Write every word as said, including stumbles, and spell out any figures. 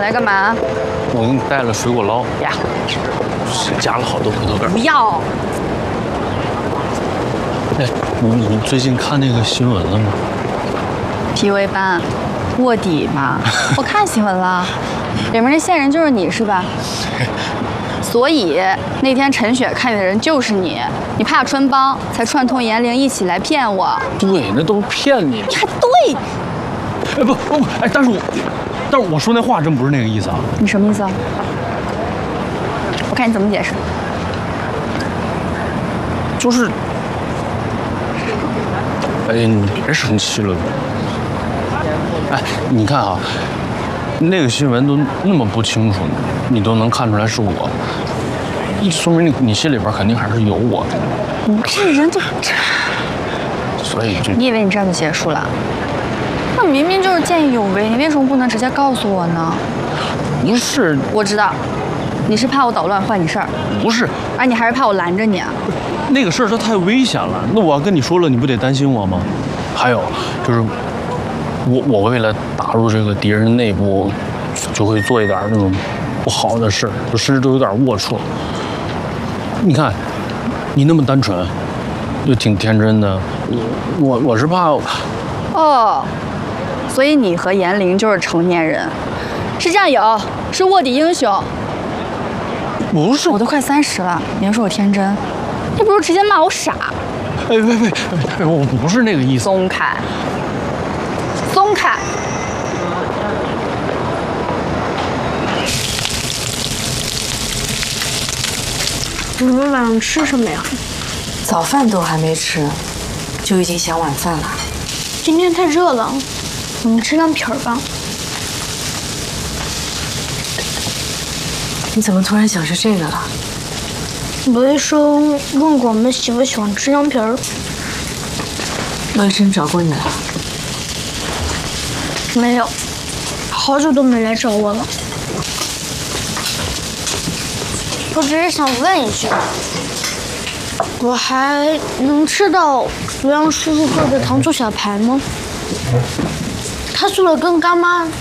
来干嘛？ 我给你带了水果捞呀， 加了好多葡萄干。 不要。 哎，你你最近看那个新闻了吗 ？P U A 班，卧底嘛，我看新闻了，里面那线人就是你是吧？所以那天陈雪看见的人就是你，你怕穿帮才串通严玲一起来骗我。 对，那都是骗你。 你还对？ 哎不不，哎，但是我，但是我说那话真不是那个意思啊。 你什么意思啊？我看你怎么解释。 就是，哎，你别生气了。哎，你看啊，那个新闻都那么不清楚，你都能看出来是我，说明你你心里边肯定还是有我的。 你这人就， 所以就你以为你这样就结束了？那明明就是见义勇为，你为什么不能直接告诉我呢？ 不是， 我知道，你是怕我捣乱坏你事儿。 不是， 而你还是怕我拦着你啊？ 那个事儿它太危险了，那我要跟你说了，你不得担心我吗？还有就是。我我为了打入这个敌人内部，就会做一点那种不好的事，就甚至都有点龌龊。你看，你那么单纯，又挺天真的，我我是怕。 哦，所以你和严玲就是成年人，是战友，是卧底英雄。 不是， 我都快三十了，你还说我天真，你不如直接骂我傻。 哎喂喂喂，我不是那个意思。 松开。松开！ 你们晚上吃什么呀？ 早饭都还没吃，就已经想晚饭了。 今天太热了，我们吃凉皮儿吧。 你怎么突然想吃这个了？ 罗医生问过我们喜不喜欢吃凉皮儿。 罗医生找过你了？ 没有，好久都没来找我了。我只是想问一句，我还能吃到苏阳叔叔做的糖醋小排吗？他做的跟干妈